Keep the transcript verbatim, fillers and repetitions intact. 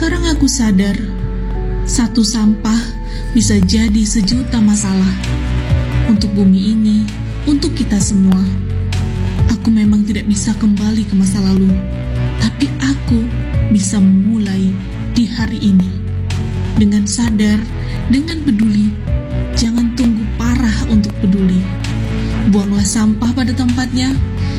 Sekarang aku sadar, satu sampah bisa jadi sejuta masalah. Untuk bumi ini, untuk kita semua. Aku memang tidak bisa kembali ke masa lalu, tapi aku bisa memulai di hari ini. Dengan sadar, dengan peduli, jangan tunggu parah untuk peduli. Buanglah sampah pada tempatnya,